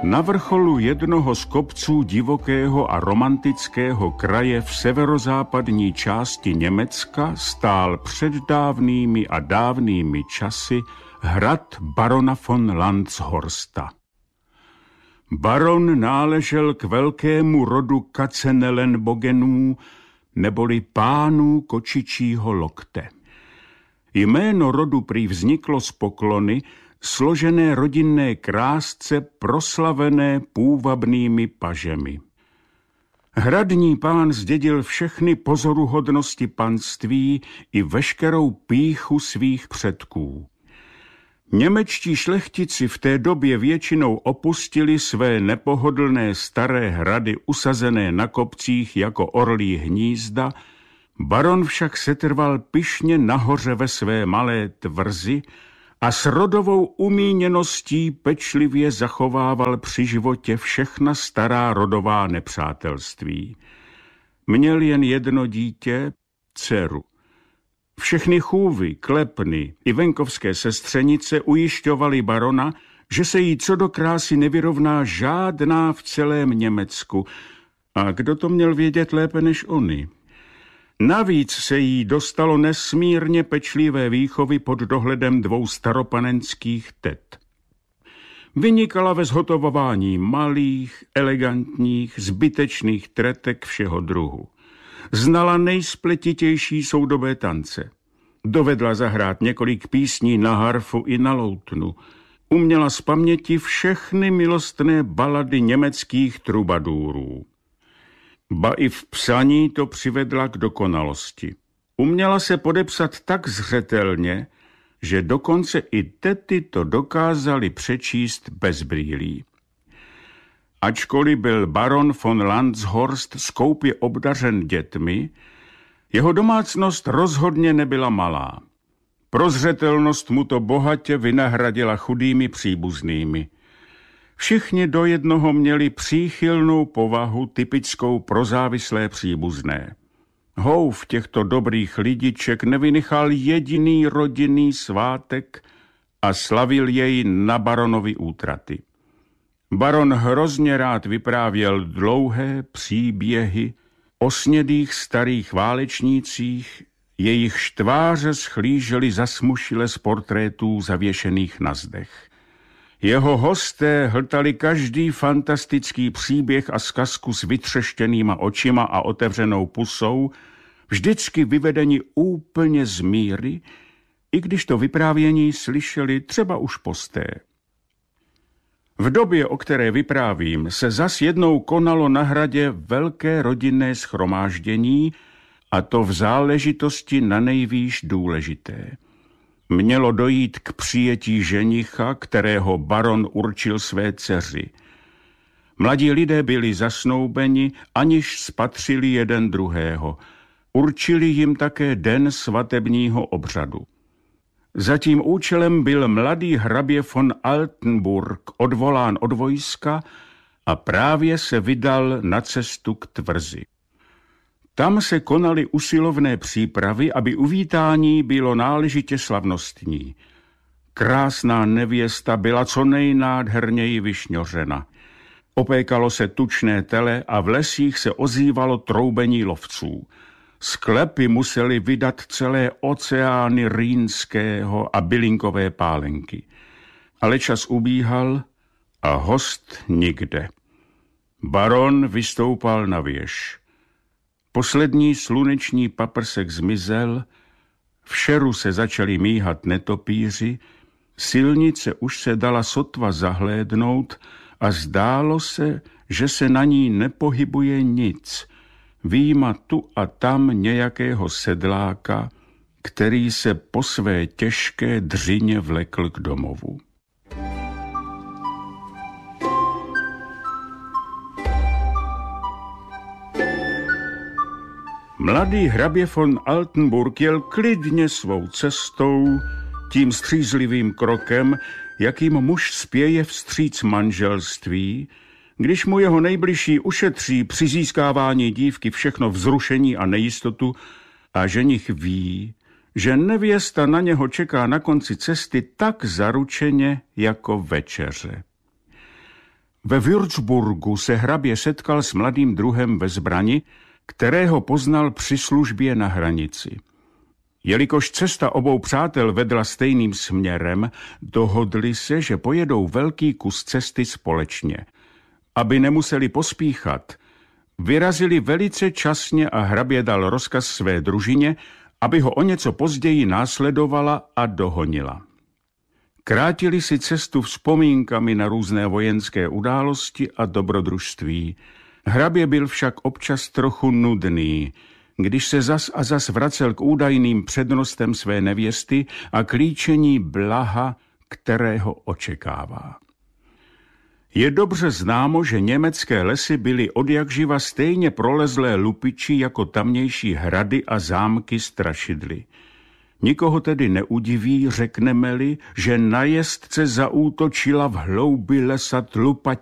Na vrcholu jednoho z kopců divokého a romantického kraje v severozápadní části Německa stál před dávnými a dávnými časy hrad barona von Landshorsta. Baron náležel k velkému rodu Katzenelnbogenů, neboli pánů kočičího lokte. Jméno rodu prý vzniklo z poklony, složené rodinné krásce proslavené půvabnými pažemi. Hradní pán zdědil všechny pozoruhodnosti panství i veškerou pýchu svých předků. Němečtí šlechtici v té době většinou opustili své nepohodlné staré hrady usazené na kopcích jako orlí hnízda, baron však setrval pyšně nahoře ve své malé tvrzi a s rodovou umíněností pečlivě zachovával při životě všechna stará rodová nepřátelství. Měl jen jedno dítě, dceru. Všechny chůvy, klepny i venkovské sestřenice ujišťovali barona, že se jí co do krásy nevyrovná žádná v celém Německu. A kdo to měl vědět lépe než oni? Navíc se jí dostalo nesmírně pečlivé výchovy pod dohledem 2 staropanenských tet. Vynikala ve zhotovování malých, elegantních, zbytečných tretek všeho druhu. Znala nejspletitější soudobé tance. Dovedla zahrát několik písní na harfu i na loutnu. Uměla z paměti všechny milostné balady německých trubadůrů. Ba i v psaní to přivedla k dokonalosti. Uměla se podepsat tak zřetelně, že dokonce i tety to dokázali přečíst bez brýlí. Ačkoliv byl baron von Landshorst skoupě obdařen dětmi, jeho domácnost rozhodně nebyla malá. Prozřetelnost mu to bohatě vynahradila chudými příbuznými. Všichni do jednoho měli příchylnou povahu typickou pro závislé příbuzné. Houf těchto dobrých lidiček nevynechal jediný rodinný svátek a slavil jej na baronovi útraty. Baron hrozně rád vyprávěl dlouhé příběhy o snědých starých válečnících, jejichž tváře schlížely zasmušile z portrétů zavěšených na zdech. Jeho hosté hltali každý fantastický příběh a zkazku s vytřeštěnýma očima a otevřenou pusou, vždycky vyvedeni úplně z míry, i když to vyprávění slyšeli třeba už posté. V době, o které vyprávím, se zas jednou konalo na hradě velké rodinné shromáždění, a to v záležitosti nanejvýš důležité. Mělo dojít k přijetí ženicha, kterého baron určil své dceři. Mladí lidé byli zasnoubeni, aniž spatřili jeden druhého. Určili jim také den svatebního obřadu. Za tím účelem byl mladý hrabě von Altenburg odvolán od vojska a právě se vydal na cestu k tvrzi. Tam se konaly usilovné přípravy, aby uvítání bylo náležitě slavnostní. Krásná nevěsta byla co nejnádherněji vyšňořena. Opékalo se tučné tele a v lesích se ozývalo troubení lovců. Sklepy museli vydat celé oceány rýnského a bylinkové pálenky. Ale čas ubíhal a host nikde. Baron vystoupal na věž. Poslední sluneční paprsek zmizel, v šeru se začali míhat netopíři, silnice už se dala sotva zahlédnout a zdálo se, že se na ní nepohybuje nic, vyjma tu a tam nějakého sedláka, který se po své těžké dřině vlekl k domovu. Mladý hrabě von Altenburg jel klidně svou cestou, tím střízlivým krokem, jakým muž spěje vstříc manželství, když mu jeho nejbližší ušetří při získávání dívky všechno vzrušení a nejistotu a ženich ví, že nevěsta na něho čeká na konci cesty tak zaručeně jako večeře. Ve Würzburgu se hrabě setkal s mladým druhem ve zbrani, kterého poznal při službě na hranici. Jelikož cesta obou přátel vedla stejným směrem, dohodli se, že pojedou velký kus cesty společně. Aby nemuseli pospíchat, vyrazili velice časně a hrabě dal rozkaz své družině, aby ho o něco později následovala a dohonila. Krátili si cestu vzpomínkami na různé vojenské události a dobrodružství. Hrabě byl však občas trochu nudný, když se zas a zas vracel k údajným přednostem své nevěsty a k líčení blaha, kterého očekává. Je dobře známo, že německé lesy byly odjakživa stejně prolezlé lupiči jako tamnější hrady a zámky strašidly. Nikoho tedy neudiví, řekneme-li, že na jezdce zaútočila v hloubi lesa tlupa